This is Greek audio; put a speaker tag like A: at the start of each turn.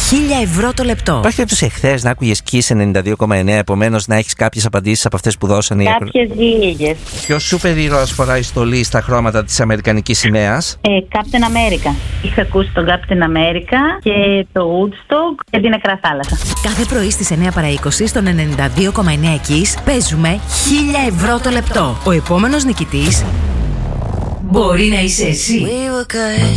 A: 1.000 ευρώ το λεπτό.
B: Υπάρχει περίπτωση εχθές να άκουγες Kiss 92,9, επομένως να έχεις κάποιες απαντήσεις από αυτές που δώσανε?
C: Κάποιες λίγες.
B: Ποιος σούπερ ήρωας φοράει στολή στα χρώματα της Αμερικανικής σημαίας?
C: Captain America. Είχα ακούσει τον Captain America και το Woodstock και την Νεκρά Θάλασσα.
A: Κάθε πρωί στις 9 παρά 20 στον 92,9 Kiss παίζουμε 1.000 ευρώ το λεπτό. Ο επόμενος νικητής μπορεί να είσαι εσύ.